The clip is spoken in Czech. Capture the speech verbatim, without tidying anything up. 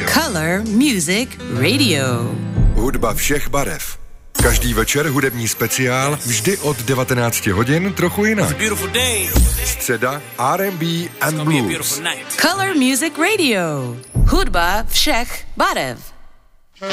Color Music Radio. Hudba všech barev. Každý večer hudební speciál, vždy od devatenácti hodin trochu jinak. Středa R and B and Blues. Color Music Radio. Hudba všech barev.